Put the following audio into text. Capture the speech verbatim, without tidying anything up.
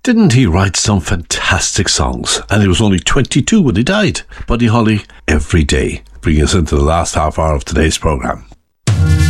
Didn't he write some fantastic songs? And he was only twenty-two when he died. Buddy Holly, every day, bringing us into the last half hour of today's programme.